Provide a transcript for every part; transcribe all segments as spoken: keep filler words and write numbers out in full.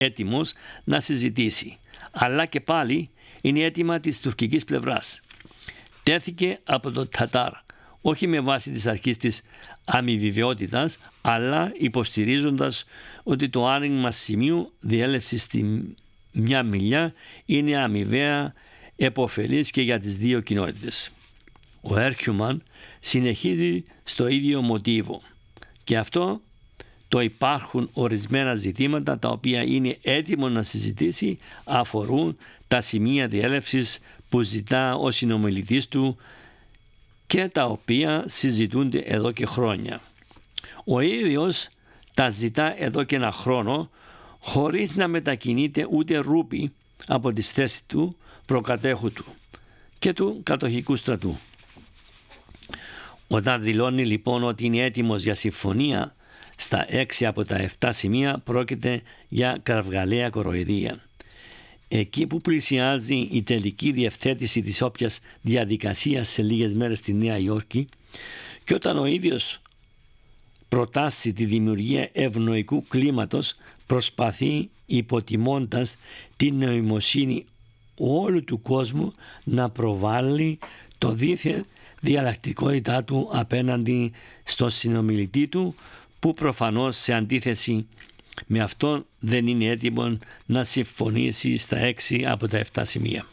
έτοιμος να συζητήσει. Αλλά και πάλι είναι αίτημα της τουρκικής πλευράς. Τέθηκε από το Τατάρ, όχι με βάση της αρχής της αμοιβαιότητας, αλλά υποστηρίζοντας ότι το άνοιγμα σημείου διέλευσης στη μια μιλιά είναι αμοιβαία επωφελής και για τις δύο κοινότητες. Ο Έρκιουμαν συνεχίζει στο ίδιο μοτίβο και αυτό το υπάρχουν ορισμένα ζητήματα τα οποία είναι έτοιμο να συζητήσει, αφορούν τα σημεία διέλευσης που ζητά ο συνομιλητής του και τα οποία συζητούνται εδώ και χρόνια. Ο ίδιος τα ζητά εδώ και ένα χρόνο χωρίς να μετακινείται ούτε ρούπι από τις θέσεις του προκατέχου του και του κατοχικού στρατού. Όταν δηλώνει λοιπόν ότι είναι έτοιμος για συμφωνία στα έξι από τα επτά σημεία, πρόκειται για κραυγαλαία κοροϊδία. Εκεί που πλησιάζει η τελική διευθέτηση της όποιας διαδικασίας σε λίγες μέρες στη Νέα Υόρκη και όταν ο ίδιος προτάσει τη δημιουργία ευνοϊκού κλίματος, προσπαθεί υποτιμώντας την νοημοσύνη όλου του κόσμου να προβάλλει το δίθεν διαλλακτικότητά του απέναντι στον συνομιλητή του, που προφανώς σε αντίθεση με αυτόν δεν είναι έτοιμο να συμφωνήσει στα έξι από τα επτά σημεία.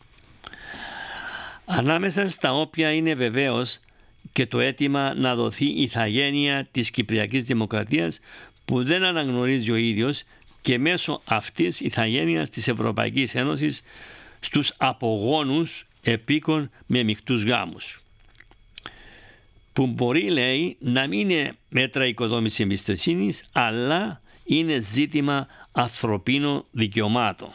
Ανάμεσα στα οποία είναι βεβαίως και το αίτημα να δοθεί η ηθαγένεια της Κυπριακής Δημοκρατίας, που δεν αναγνωρίζει ο ίδιος, και μέσω αυτής ηθαγένειας της Ευρωπαϊκής Ένωσης στους απογόνους επίκων με μεικτούς γάμους, που μπορεί, λέει, να μην είναι μέτρα οικοδόμησης εμπιστοσύνης, αλλά είναι ζήτημα ανθρωπίνων δικαιωμάτων.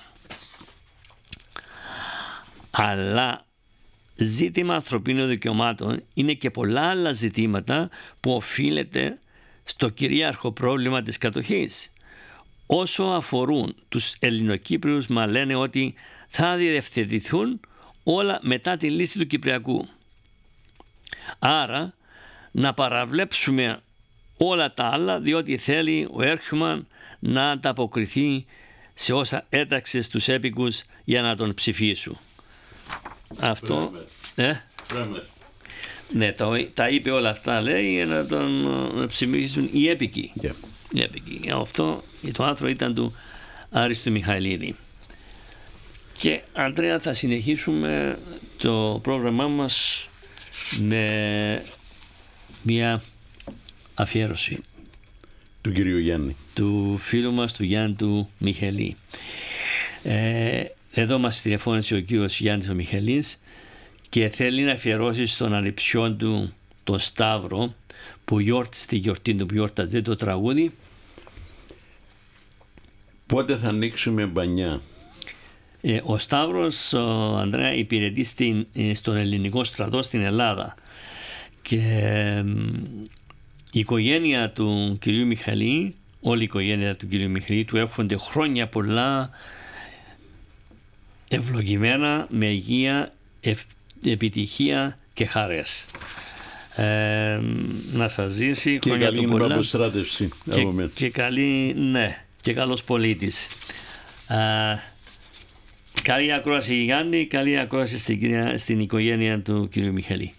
Αλλά ζήτημα ανθρωπίνων δικαιωμάτων είναι και πολλά άλλα ζητήματα που οφείλεται στο κυρίαρχο πρόβλημα της κατοχής. Όσο αφορούν τους Ελληνοκύπριους, μα λένε ότι θα διευθετηθούν όλα μετά τη λύση του Κυπριακού. Άρα να παραβλέψουμε όλα τα άλλα, διότι θέλει ο Έρκιουμαν να ανταποκριθεί σε όσα έταξε στους έπικους για να τον ψηφίσουν. Αυτό ε? Ναι, τα, τα είπε όλα αυτά, λέει, για να τον να ψηφίσουν οι έπικοι. Yeah. Οι έπικοι. Αυτό το άρθρο ήταν του Άριστου Μιχαηλίδη. Και Αντρέα, θα συνεχίσουμε το πρόγραμμά μας με μια αφιέρωση του κυρίου Γιάννη, του φίλου μας του Γιάννη του Μιχελή. Ε, εδώ μας τηλεφώνησε ο κύριος Γιάννης ο Μιχελής και θέλει να αφιερώσει στον ανιψιόν του τον Σταύρο, που γιόρτασε τη γιορτή του, που γιόρταζε το τραγούδι «Πότε θα ανοίξουμε μπανιά». Ε, ο Σταύρος, ο Ανδρέα, υπηρετεί στην, στον ελληνικό στρατό στην Ελλάδα και ε, η οικογένεια του κυρίου Μιχαλή, όλη η οικογένεια του κυρίου Μιχαλή, του εύχονται χρόνια πολλά ευλογημένα, με υγεία, ευ, επιτυχία και χαρές. Ε, να σας ζήσει και χρόνια καλή του πολλά στράτευση, και, και καλή, ναι, και καλός πολίτης. Ε, καλή ακρόαση Γιάννη, καλή ακρόαση στην, στην οικογένεια του κυρίου Μιχαλή.